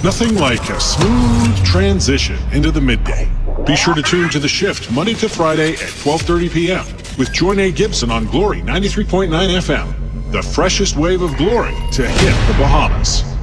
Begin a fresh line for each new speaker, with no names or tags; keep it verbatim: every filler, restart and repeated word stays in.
Nothing like a smooth transition into the midday. Be sure to tune to The Shift Monday to Friday at twelve thirty p.m. with Joy Nate Gibson on Glory ninety-three point nine F M. The freshest wave of glory to hit the Bahamas.